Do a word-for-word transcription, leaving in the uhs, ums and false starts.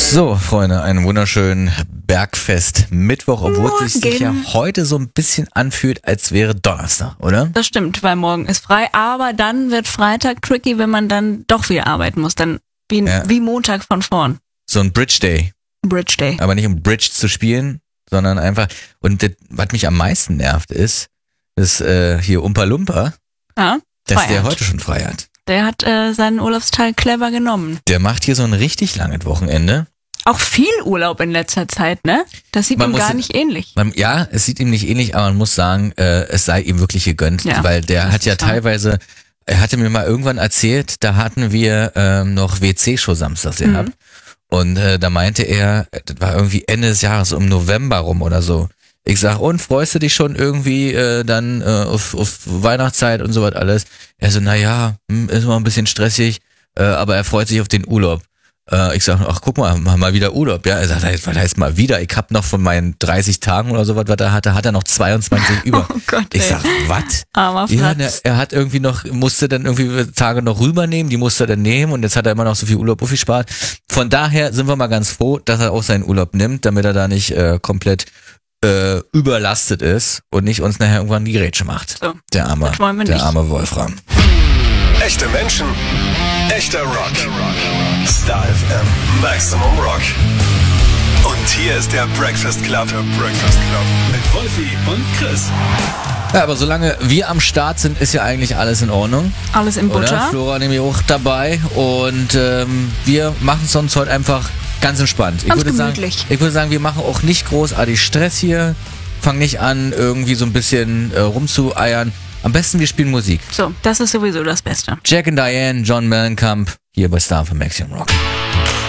So, Freunde, einen wunderschönen Bergfest-Mittwoch, obwohl es sich ja heute so ein bisschen anfühlt, als wäre Donnerstag, oder? Das stimmt, weil morgen ist frei, aber dann wird Freitag tricky, wenn man dann doch wieder arbeiten muss, dann wie, Ja. wie Montag von vorn. So ein Bridge Day, Bridge Day. aber nicht um Bridge zu spielen, sondern einfach, und das, was mich am meisten nervt, ist, dass äh, hier Umpa Lumpa, Ja, dass feiert. der heute schon frei hat. Der hat äh, seinen Urlaubsteil clever genommen. Der macht hier so ein richtig langes Wochenende. Auch viel Urlaub in letzter Zeit, ne? Das sieht Man ihm gar muss- nicht ähnlich. Man, ja, es sieht ihm nicht ähnlich, aber man muss sagen, äh, es sei ihm wirklich gegönnt, Ja, weil der das hat ja ist wahr. teilweise, er hatte mir mal irgendwann erzählt, da hatten wir ähm, noch W C-Show samstags gehabt. Mhm. Und äh, da meinte er, das war irgendwie Ende des Jahres, um November rum oder so. Ich sag, und freust du dich schon irgendwie äh, dann äh, auf, auf Weihnachtszeit und so was alles? Er so, naja, hm, ist mal ein bisschen stressig, äh, aber er freut sich auf den Urlaub. Äh, ich sag, ach guck mal, mach mal wieder Urlaub. Ja, er sagt, was heißt mal wieder? Ich hab noch von meinen dreißig Tagen oder so was, was er hatte, hat er noch zweiundzwanzig über. Oh Gott, Ich ey. sag, was? Armer Ja, Fratz. ne, er hat irgendwie noch, musste dann irgendwie Tage noch rübernehmen, die musste er dann nehmen und jetzt hat er immer noch so viel Urlaub aufgespart. Von daher sind wir mal ganz froh, dass er auch seinen Urlaub nimmt, damit er da nicht äh, komplett äh, überlastet ist und nicht uns nachher irgendwann die Grätsche macht. So, Der arme, das wollen wir der nicht. arme Wolfram. Echte Menschen, echter Rock. Star F M, Maximum Rock. Und hier ist der Breakfast Club. Der Breakfast Club. Mit Wolfi und Chris. Ja, aber solange wir am Start sind, ist ja eigentlich alles in Ordnung. Alles in Oder? Butter. Flora nämlich auch dabei und ähm, wir machen es sonst heute einfach ganz entspannt. Ganz ich würde sagen, gemütlich. ich würde sagen, wir machen auch nicht großartig Stress hier. Fang nicht an, irgendwie so ein bisschen äh, rumzueiern. Am besten wir spielen Musik. So, das ist sowieso das Beste. Jack and Diane, John Mellencamp, hier bei Star für Maximum Rock.